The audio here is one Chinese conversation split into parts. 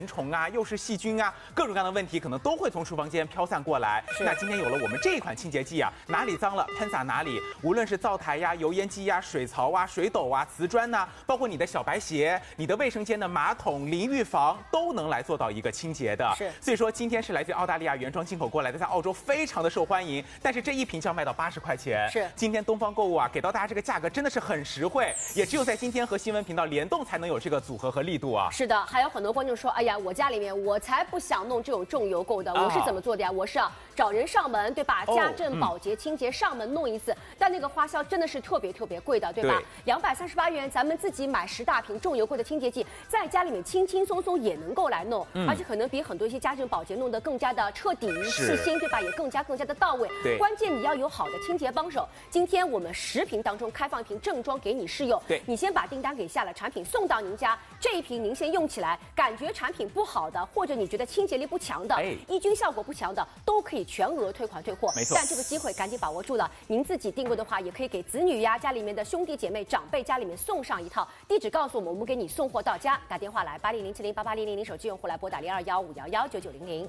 虫啊，又是细菌啊，各种各样的问题可能都会从厨房间飘散过来。那今天有了我们这一款清洁剂啊，哪里脏了喷洒哪里，无论是灶台呀、油烟机呀、水槽啊、水斗啊、瓷砖呐、包括你的小白鞋、你的卫生间的马桶、淋浴房，都能来做到一个清洁的。 是， 所以说今天是来自澳大利亚原装进口过来的，在澳洲非常的受欢迎，但是这一瓶就要卖到80块钱。 是， 今天东方购物啊，给到大家这个价格真的是很实惠，也只有在今天和新闻频道联动才能有这个组合和力度啊。 是的，还有很多观众说，哎呀，我家里面我才不想弄这种重油垢的，我是怎么做的呀？我是找人上门，对吧？家政、保洁、清洁上门弄一次，但那个花销真的是特别贵的，对吧？238元，咱们自己买10大瓶重油垢的清洁剂，在家里面轻轻松松也能够来弄，而且可能比很多一些家政保洁弄得更加的彻底、细心，对吧？也更加的到位。 对， 关键你要有好的清洁帮手。今天我们10瓶当中开放一瓶正装给你试用， 对， 你先把订单给下了，产品送到您家，这一瓶您先用起来，感觉产品不好的，或者你觉得清洁力不强的、抑菌效果不强的，都可以全额退款退货。 没错， 但这个机会赶紧把握住了。您自己订购的话，也可以给子女呀、家里面的兄弟姐妹、长辈家里面送上一套。地址告诉我们，我们给你送货到家。打电话来8007088000，手机用户来拨打0215119900。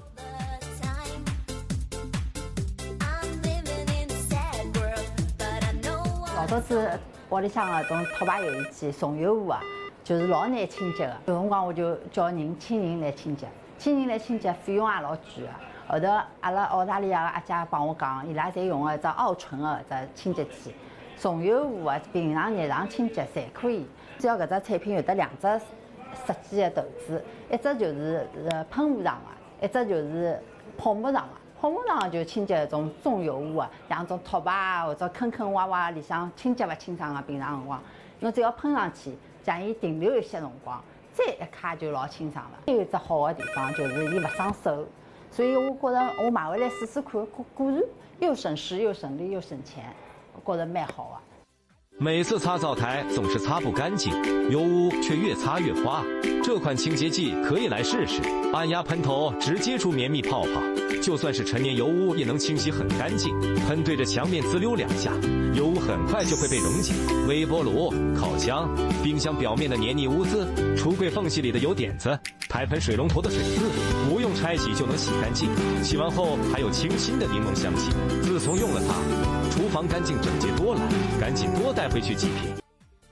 老早子屋里向的种拖把油烟机、送油壶啊，就是老难清洁的。有辰光我就叫人请人来清洁，费用也老贵的。后头阿拉澳大利亚的阿姐帮我讲，伊拉侪用的只奥纯的只清洁剂，送油壶啊，平常日常清洁侪可以。只要搿只产品有得2只设计的头子，一只就是喷雾上的，一只就是泡沫上的。泡沫上就清洁种重油污啊，像种拖把啊或者坑洼洼里向清洁勿清爽啊，平常辰光，侬只要喷上去，让伊停留一些辰光，再一揩就老清爽了。有一只好的地方就是伊勿伤手，所以我觉着我买回来试试看，果然又省时又省力又省钱，我觉着蛮好啊。 每次擦灶台总是擦不干净，油污却越擦越花。这款清洁剂可以来试试，按压喷头直接出绵密泡泡，就算是陈年油污也能清洗很干净。喷对着墙面滋溜2下，油污很快就会被溶解。微波炉、烤箱、冰箱表面的黏腻污渍，橱柜缝隙里的油点子，台盆水龙头的水渍，不用拆洗就能洗干净。洗完后还有清新的柠檬香气。自从用了它，厨房干净整洁多了，赶紧多带回去几瓶。